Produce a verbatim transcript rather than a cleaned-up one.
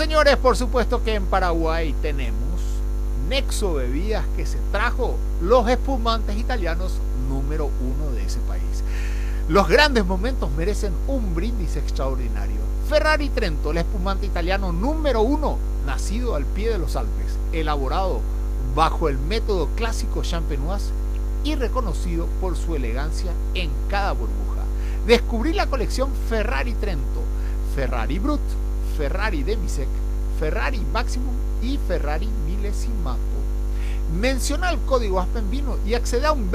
señores, por supuesto que en Paraguay tenemos Nexo Bebidas, que se trajo los espumantes italianos número uno de ese país. Los grandes momentos merecen un brindis extraordinario. Ferrari Trento, el espumante italiano número uno, nacido al pie de los Alpes, elaborado bajo el método clásico champenoise y reconocido por su elegancia en cada burbuja. Descubrí la colección Ferrari Trento, Ferrari Brut, Ferrari Demisec, Ferrari Maximum y Ferrari Millesimato. Menciona el código Aspenvino y accede a un